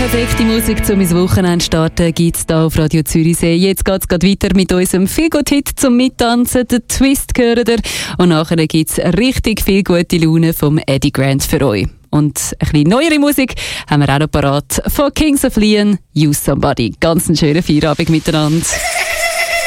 perfekte Musik zum ins Wochenende starten gibt es hier auf Radio Zürichsee. Jetzt geht es weiter mit unserem Feel-Good-Hit zum Mittanzen. Den Twist gehört ihr. Und nachher gibt es richtig viel gute Laune vom Eddie Grant für euch. Und ein bisschen neuere Musik haben wir auch noch parat. Von Kings of Leon, Use Somebody. Ganz einen schönen Feierabend miteinander.